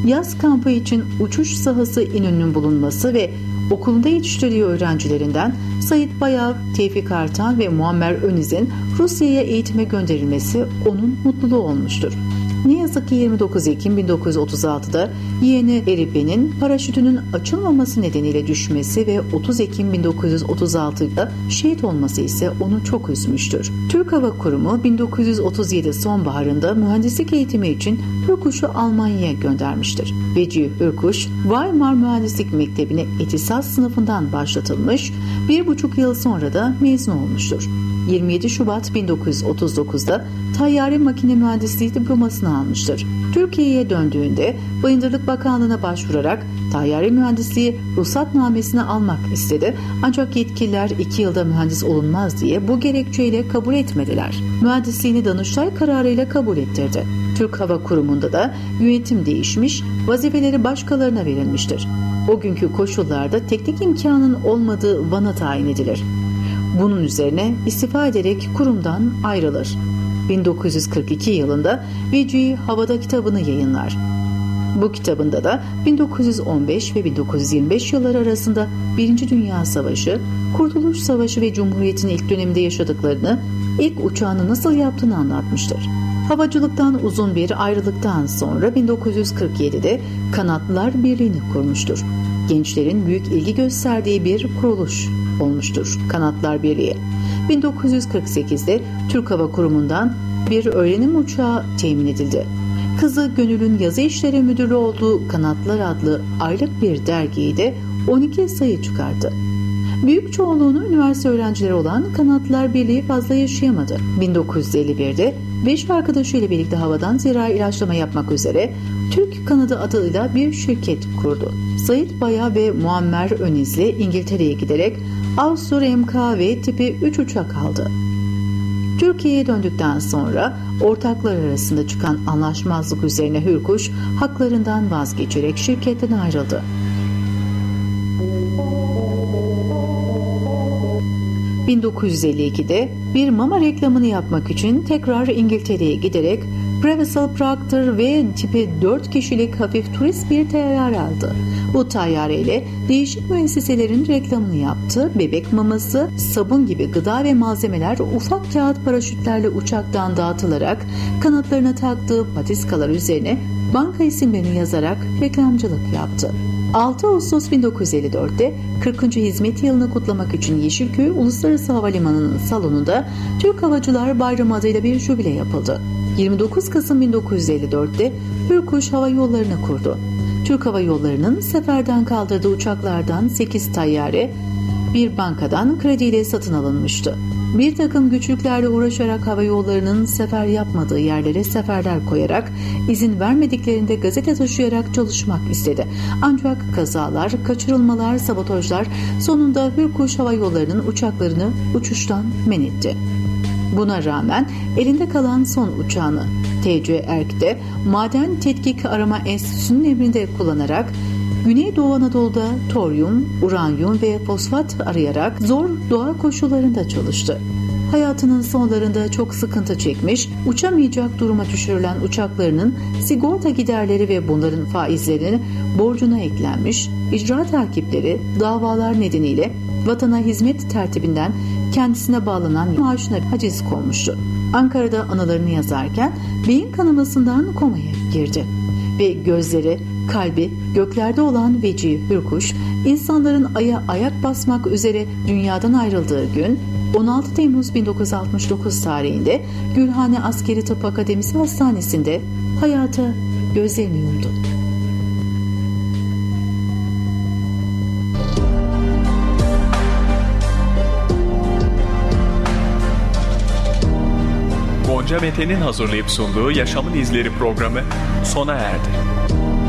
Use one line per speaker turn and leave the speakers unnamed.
Yaz kampı için uçuş sahası İnönü'nün bulunması ve okulunda yetiştirdiği öğrencilerinden Sait Bayav, Tevfik Artan ve Muammer Öniz'in Rusya'ya eğitime gönderilmesi onun mutluluğu olmuştur. Ne yazık ki 29 Ekim 1936'da yeğeni Eripe'nin paraşütünün açılmaması nedeniyle düşmesi ve 30 Ekim 1936'da şehit olması ise onu çok üzmüştür. Türk Hava Kurumu 1937 sonbaharında mühendislik eğitimi için Hürkuş'u Almanya'ya göndermiştir. Vecihi Hürkuş, Weimar Mühendislik Mektebi'ne ihtisas sınıfından başlatılmış, 1,5 yıl sonra da mezun olmuştur. 27 Şubat 1939'da tayyare makine mühendisliği diplomasını almıştır. Türkiye'ye döndüğünde Bayındırlık Bakanlığı'na başvurarak tayyare mühendisliği ruhsatnamesini almak istedi. Ancak yetkililer 2 yılda mühendis olunmaz diye bu gerekçeyle kabul etmediler. Mühendisliğini Danıştay kararıyla kabul ettirdi. Türk Hava Kurumu'nda da yönetim değişmiş, vazifeleri başkalarına verilmiştir. O günkü koşullarda teknik imkanın olmadığı Van'a tayin edilir. Bunun üzerine istifa ederek kurumdan ayrılır. 1942 yılında Vecihi Havada kitabını yayınlar. Bu kitabında da 1915 ve 1925 yılları arasında 1. Dünya Savaşı, Kurtuluş Savaşı ve Cumhuriyet'in ilk döneminde yaşadıklarını, ilk uçağını nasıl yaptığını anlatmıştır. Havacılıktan uzun bir ayrılıktan sonra 1947'de Kanatlılar Birliği'ni kurmuştur. Gençlerin büyük ilgi gösterdiği bir kuruluş olmuştur Kanatlar Birliği. 1948'de Türk Hava Kurumu'ndan bir öğrenim uçağı temin edildi. Kızı Gönül'ün yazı işleri müdürü olduğu Kanatlar adlı aylık bir dergiyi de 12 sayı çıkardı. Büyük çoğunluğunu üniversite öğrencileri olan Kanatlar Birliği fazla yaşayamadı. 1951'de 5 arkadaşıyla birlikte havadan zirai ilaçlama yapmak üzere Türk Kanadı adıyla bir şirket kurdu. Sait Bayav ve Muammer Öniz'le İngiltere'ye giderek Avsur MKV tipi 3 uçak aldı. Türkiye'ye döndükten sonra ortaklar arasında çıkan anlaşmazlık üzerine Hürkuş haklarından vazgeçerek şirketten ayrıldı. ...1952'de bir mama reklamını yapmak için tekrar İngiltere'ye giderek Brevesel Proctor V tipi 4 kişilik hafif turist bir tayyare aldı. Bu tayyareyle değişik müesseselerin reklamını yaptı. Bebek maması, sabun gibi gıda ve malzemeler ufak kağıt paraşütlerle uçaktan dağıtılarak kanatlarına taktığı patiskalar üzerine banka isimlerini yazarak reklamcılık yaptı. 6 Ağustos 1954'te 40. hizmet yılını kutlamak için Yeşilköy Uluslararası Havalimanı'nın salonunda Türk Havacılar Bayramı adıyla bir jübile yapıldı. 29 Kasım 1954'te Hürkuş Hava Yolları'nı kurdu. Türk Hava Yolları'nın seferden kaldırdığı uçaklardan 8 tayyare bir bankadan krediyle satın alınmıştı. Bir takım güçlüklerle uğraşarak hava yollarının sefer yapmadığı yerlere seferler koyarak, izin vermediklerinde gazete taşıyarak çalışmak istedi. Ancak kazalar, kaçırılmalar, sabotajlar sonunda Hürkuş Hava Yolları'nın uçaklarını uçuştan men etti. Buna rağmen elinde kalan son uçağını TC Erk'te Maden Tetkik Arama Enstitüsü'nün emrinde kullanarak Güneydoğu Anadolu'da toryum, uranyum ve fosfat arayarak zor doğa koşullarında çalıştı. Hayatının sonlarında çok sıkıntı çekmiş, uçamayacak duruma düşürülen uçaklarının sigorta giderleri ve bunların faizlerini borcuna eklenmiş, icra takipleri, davalar nedeniyle vatana hizmet tertibinden kendisine bağlanan maaşına haciz konmuştu. Ankara'da anılarını yazarken beyin kanamasından komaya girdi ve gözleri, kalbi göklerde olan Vecihi Hürkuş, insanların aya ayak basmak üzere dünyadan ayrıldığı gün 16 Temmuz 1969 tarihinde Gülhane Askeri Tıp Akademisi Hastanesi'nde hayata gözlerini yumdu.
Gonca Mete'nin hazırlayıp sunduğu Yaşamın İzleri programı sona erdi.